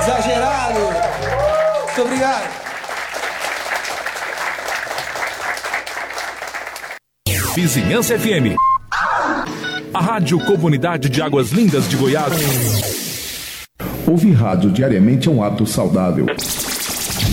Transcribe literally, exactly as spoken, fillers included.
Exagerado. Muito obrigado. Vizinhança F M. A Rádio Comunidade de Águas Lindas de Goiás. Ouvir rádio diariamente é um hábito saudável.